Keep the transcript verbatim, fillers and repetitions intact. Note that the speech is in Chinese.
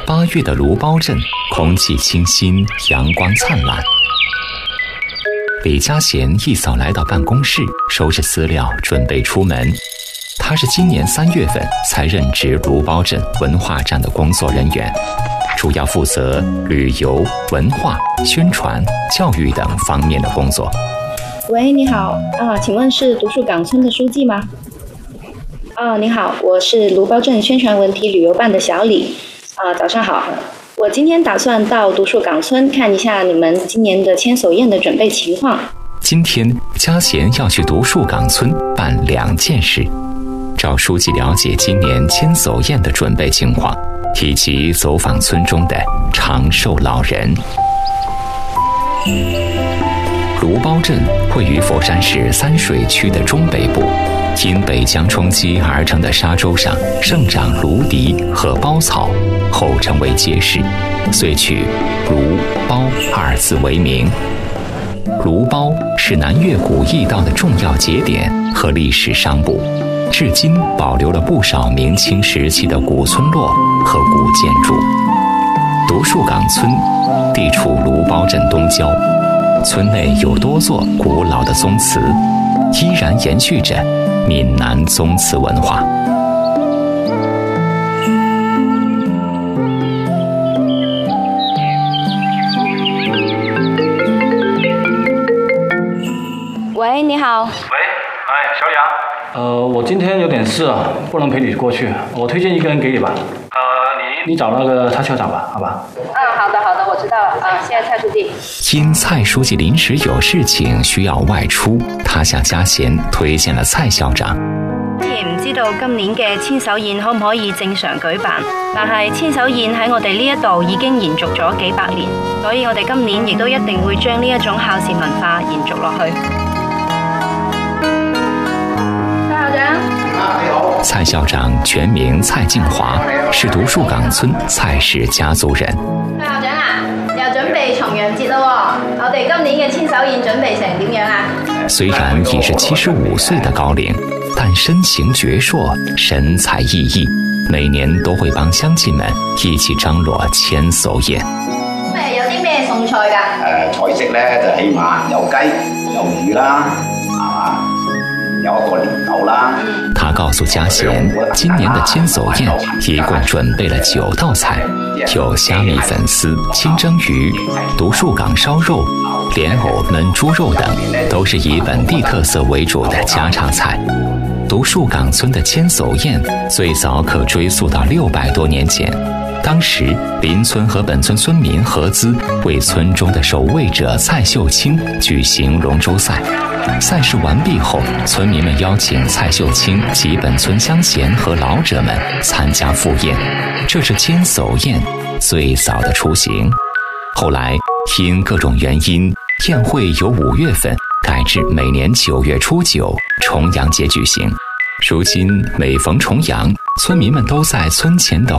八月的芦苞镇，空气清新，阳光灿烂。李家贤一早来到办公室，收拾资料，准备出门。他是今年三月份才任职芦苞镇文化站的工作人员，主要负责旅游、文化、宣传、教育等方面的工作。 喂，你好啊，请问是独树港村的书记吗？啊，你好，我是芦苞镇宣传文体旅游办的小李。啊，早上好。我今天打算到独树港村看一下你们今年的千叟宴的准备情况。 今天家贤要去独树港村办两件事，找书记了解今年千叟宴的准备情况，以及走访村中的长寿老人。芦苞镇位于佛山市三水区的中北部，因北江冲击而成的沙洲上生长芦荻和苞草，后成为街市，遂取芦苞二字为名。芦苞是南越古驿道的重要节点和历史商埠，至今保留了不少明清时期的古村落和古建筑。独树港村地处芦苞镇东郊，村内有多座古老的宗祠，依然延续着闽南宗祠文化。 喂，你好。 喂，哎，小李啊。呃，我今天有点事啊，不能陪你过去，我推荐一个人给你吧。呃，你你找那个蔡校长吧，好吧？ 嗯，好的好的，我知道了。啊，谢谢蔡书记。 因蔡书記臨時有事情需要外出，他向家賢推薦了蔡校長。 雖然唔知道今年嘅千叟宴可唔可以正常舉辦，但係千叟宴喺我哋呢一度已經延續咗幾百年，所以我哋今年亦都一定會將呢一種孝善文化延續落去。蔡校長。 蔡校長全名蔡敬華，是獨樹港村蔡氏家族人。 蔡校長啊，又準備重陽節咯，我哋今年嘅千叟宴準備成點樣啊？ 雖然已是七十五歲的高齡，但身形矍鑠，神采奕奕，每年都會幫鄉親們一起張羅千叟宴。 咁有啲咩餸菜㗎？ 誒菜式咧就起碼有雞、有魚啦，係嘛？有一個蓮藕啦。 他告訴家賢，今年的千叟宴一共準備了九道菜，有蝦米粉絲、清蒸魚、獨樹港燒肉、蓮藕燜豬肉等，都是以本地特色為主的家常菜。獨樹港村的千叟宴最早可追溯到六百多年前，當時鄰村和本村村民合資為村中的守衛者蔡秀清舉行龍舟賽。賽事完畢後，村民們邀請蔡秀清及本村鄉賢和老者們參加赴宴，這是千叟宴最早的雛形。後來因各種原因，宴會由五月份改至每年九月初九重陽節舉行。如今每逢重陽，村民們都在村前的